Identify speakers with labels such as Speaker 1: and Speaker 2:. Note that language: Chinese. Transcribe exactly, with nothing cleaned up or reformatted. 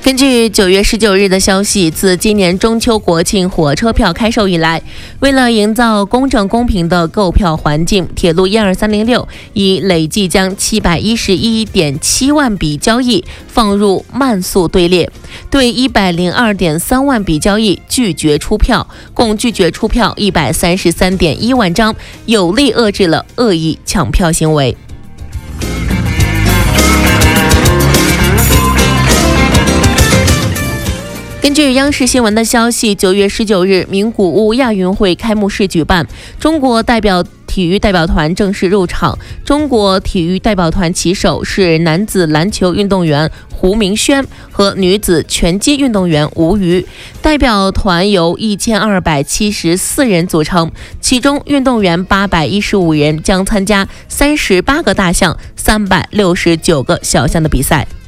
Speaker 1: 根据九月十九日的消息，自今年中秋国庆火车票开售以来，为了营造公正公平的购票环境，铁路一二三零六已累计将七百一十一点七万笔交易放入慢速队列，对一百零二点三万笔交易拒绝出票，共拒绝出票一百三十三点一万张，有力遏制了恶意抢票行为。根据央视新闻的消息，九月十九日，名古屋亚运会开幕式举办，中国代表体育代表团正式入场。中国体育代表团旗手是男子篮球运动员胡明轩和女子拳击运动员吴瑜。代表团由一千二百七十四人组成，其中运动员八百一十五人将参加三十八个大项、三百六十九个小项的比赛。